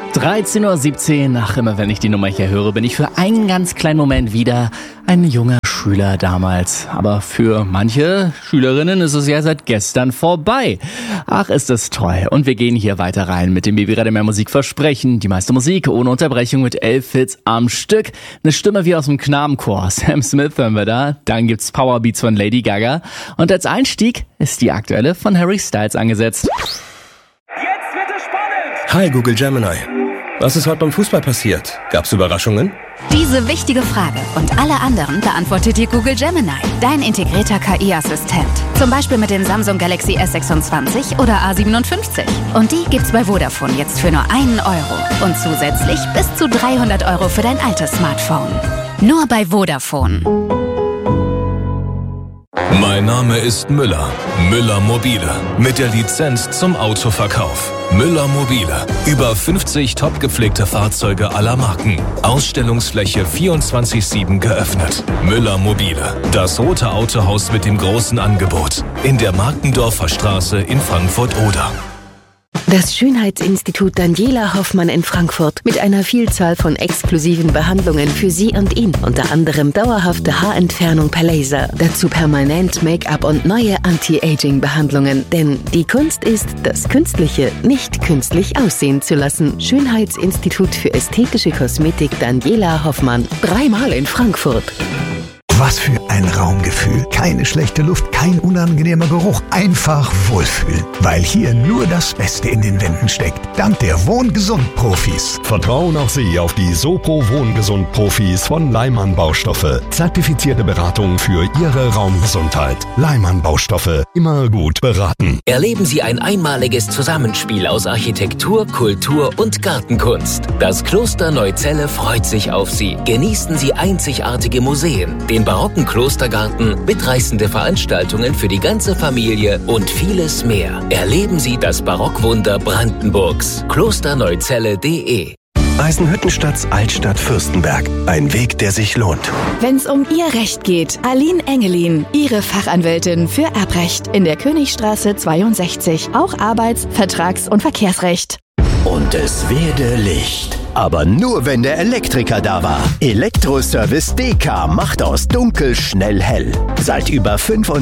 13:17 Uhr. Ach, immer wenn ich die Nummer hier höre, bin ich für einen ganz kleinen Moment wieder ein junger Schüler damals. Aber für manche Schülerinnen ist es ja seit gestern vorbei. Ach, ist das toll. Und wir gehen hier weiter rein mit dem BB-Radio mehr Musik versprechen. Die meiste Musik ohne Unterbrechung mit 11 Hits am Stück. Eine Stimme wie aus dem Knabenchor. Sam Smith hören wir da. Dann gibt's Powerbeats von Lady Gaga. Und als Einstieg ist die aktuelle von Harry Styles angesetzt. Jetzt wird es spannend! Hi Google Gemini. Was ist heute beim Fußball passiert? Gab's Überraschungen? Diese wichtige Frage und alle anderen beantwortet dir Google Gemini, dein integrierter KI-Assistent. Zum Beispiel mit dem Samsung Galaxy S26 oder A57. Und die gibt's bei Vodafone jetzt für nur €1. Und zusätzlich bis zu 300 € für dein altes Smartphone. Nur bei Vodafone. Mein Name ist Müller. Müller Mobile. Mit der Lizenz zum Autoverkauf. Müller Mobile. Über 50 top gepflegte Fahrzeuge aller Marken. Ausstellungsfläche 24/7 geöffnet. Müller Mobile. Das rote Autohaus mit dem großen Angebot. In der Markendorfer Straße in Frankfurt-Oder. Das Schönheitsinstitut Daniela Hoffmann in Frankfurt mit einer Vielzahl von exklusiven Behandlungen für Sie und ihn. Unter anderem dauerhafte Haarentfernung per Laser, dazu permanent Make-up und neue Anti-Aging-Behandlungen. Denn die Kunst ist, das Künstliche nicht künstlich aussehen zu lassen. Schönheitsinstitut für ästhetische Kosmetik Daniela Hoffmann. 3-mal in Frankfurt. Was für ein Raumgefühl. Keine schlechte Luft, kein unangenehmer Geruch. Einfach wohlfühlen. Weil hier nur das Beste in den Wänden steckt. Dank der Wohngesund-Profis. Vertrauen auch Sie auf die Sopro Wohngesund-Profis von Leimann Baustoffe. Zertifizierte Beratung für Ihre Raumgesundheit. Leimann Baustoffe. Immer gut beraten. Erleben Sie ein einmaliges Zusammenspiel aus Architektur, Kultur und Gartenkunst. Das Kloster Neuzelle freut sich auf Sie. Genießen Sie einzigartige Museen, den barocken Klostergarten, mitreißende Veranstaltungen für die ganze Familie und vieles mehr. Erleben Sie das Barockwunder Brandenburgs. klosterneuzelle.de. Eisenhüttenstadts Altstadt Fürstenberg. Ein Weg, der sich lohnt. Wenn's um Ihr Recht geht, Aline Engelin, Ihre Fachanwältin für Erbrecht in der Königstraße 62. Auch Arbeits-, Vertrags- und Verkehrsrecht. Und es werde Licht. Aber nur, wenn der Elektriker da war. Elektroservice DK macht aus dunkel schnell hell. Seit über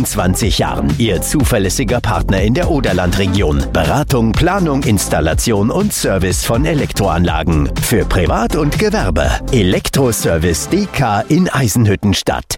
25 Jahren Ihr zuverlässiger Partner in der Oderlandregion. Beratung, Planung, Installation und Service von Elektroanlagen. Für Privat und Gewerbe. Elektroservice DK in Eisenhüttenstadt.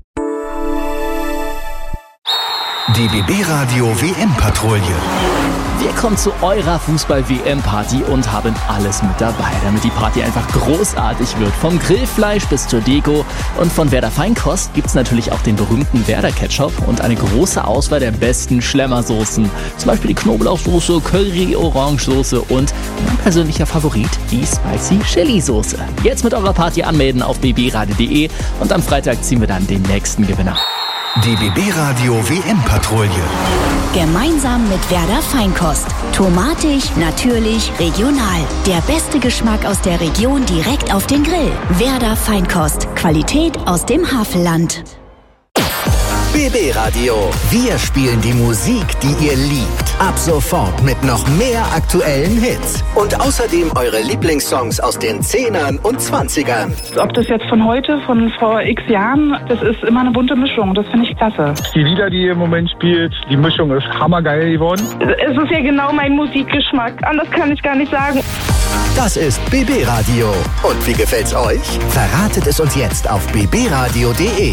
Die BB-Radio WM-Patrouille. Wir kommen zu eurer Fußball-WM-Party und haben alles mit dabei, damit die Party einfach großartig wird. Vom Grillfleisch bis zur Deko. Und von Werder Feinkost gibt's natürlich auch den berühmten Werder-Ketchup und eine große Auswahl der besten Schlemmersoßen. Zum Beispiel die Knoblauchsoße, Curry-Orangesoße und mein persönlicher Favorit, die Spicy Chili-Soße. Jetzt mit eurer Party anmelden auf bbradio.de und am Freitag ziehen wir dann den nächsten Gewinner. Die BB-Radio WM-Patrouille. Gemeinsam mit Werder Feinkost. Tomatig, natürlich, regional. Der beste Geschmack aus der Region direkt auf den Grill. Werder Feinkost. Qualität aus dem Havelland. BB Radio. Wir spielen die Musik, die ihr liebt. Ab sofort mit noch mehr aktuellen Hits. Und außerdem eure Lieblingssongs aus den 10ern und 20ern. Ob das jetzt von heute, von vor x Jahren, das ist immer eine bunte Mischung. Das finde ich klasse. Die Lieder, die ihr im Moment spielt, die Mischung ist hammergeil geworden. Es ist ja genau mein Musikgeschmack. Anders kann ich gar nicht sagen. Das ist BB Radio. Und wie gefällt's euch? Verratet es uns jetzt auf bbradio.de.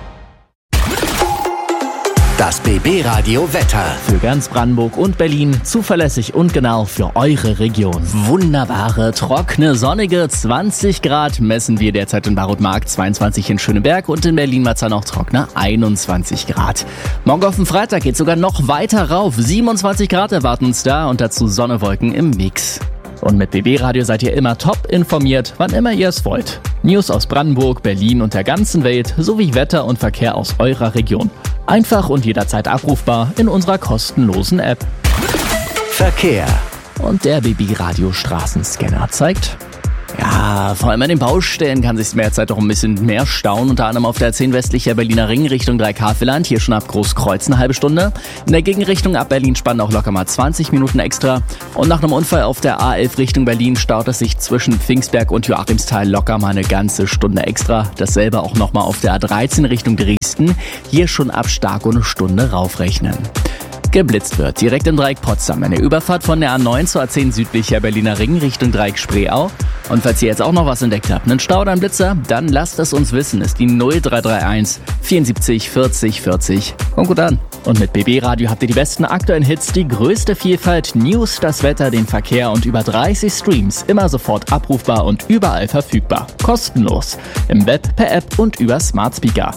Das BB-Radio Wetter. Für ganz Brandenburg und Berlin zuverlässig und genau für eure Region. Wunderbare, trockene, sonnige 20 Grad messen wir derzeit in Barotmarkt, 22 in Schöneberg und in Berlin-Marzahn auch trockene 21 Grad. Morgen auf den Freitag geht sogar noch weiter rauf. 27 Grad erwarten uns da und dazu Sonne, Wolken im Mix. Und mit BB Radio seid ihr immer top informiert, wann immer ihr es wollt. News aus Brandenburg, Berlin und der ganzen Welt sowie Wetter und Verkehr aus eurer Region. Einfach und jederzeit abrufbar in unserer kostenlosen App. Verkehr. Und der BB Radio Straßenscanner zeigt Ja, vor allem an den Baustellen kann sich mehr Zeit auch ein bisschen mehr stauen. Unter anderem auf der A10 westlicher Berliner Ring Richtung Dreieck-Havelland. Hier schon ab Großkreuz eine halbe Stunde. In der Gegenrichtung ab Berlin-Spandau auch locker mal 20 Minuten extra. Und nach einem Unfall auf der A11 Richtung Berlin staut es sich zwischen Pfingstberg und Joachimsthal locker mal eine ganze Stunde extra. Dasselbe auch nochmal auf der A13 Richtung Dresden. Hier schon ab Starko eine Stunde raufrechnen. Geblitzt wird direkt im Dreieck Potsdam. Eine Überfahrt von der A9 zur A10 südlicher Berliner Ring Richtung Dreieck Spreeau. Und falls ihr jetzt auch noch was entdeckt habt, einen Stau oder einen Blitzer, dann lasst es uns wissen. Ist die 0331 74 40 40. Kommt gut an. Und mit BB Radio habt ihr die besten aktuellen Hits, die größte Vielfalt, News, das Wetter, den Verkehr und über 30 Streams. Immer sofort abrufbar und überall verfügbar. Kostenlos. Im Web, per App und über Smart Speaker.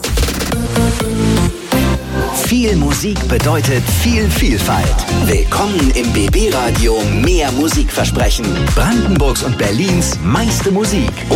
Viel Musik bedeutet viel Vielfalt. Willkommen im BB Radio Mehr Musikversprechen. Brandenburgs und Berlins meiste Musik.